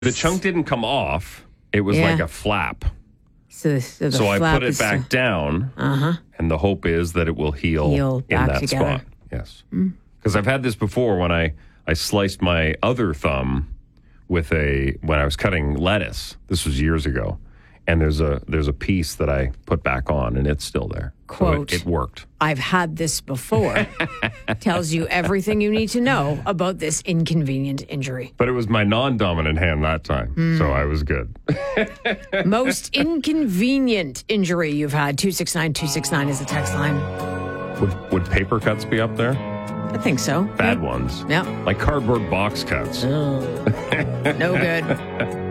The chunk didn't come off. It was like a flap. So I put it back down, and the hope is that it will heal in that spot. Yes. Because I've had this before when I sliced my other thumb when I was cutting lettuce. This was years ago. And there's a piece that I put back on, and it's still there. Quote, so it worked. I've had this before. Tells you everything you need to know about this inconvenient injury. But it was my non-dominant hand that time, so I was good. Most inconvenient injury you've had. 269-269 is the text line. Would paper cuts be up there? I think so. Bad ones. Yeah. Like cardboard box cuts. No good.